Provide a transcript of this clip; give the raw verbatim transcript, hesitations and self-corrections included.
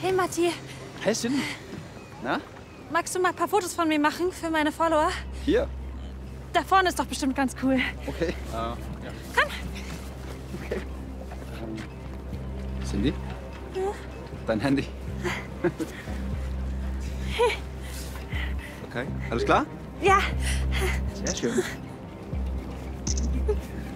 Hey, Matti. Hey, Cindy. Na? Magst du mal ein paar Fotos von mir machen für meine Follower? Hier. Da vorne ist doch bestimmt ganz cool. Okay. Uh, ja. Komm. Okay. Ähm, Cindy? Ja? Dein Handy. Okay. Alles klar? Ja. Sehr schön.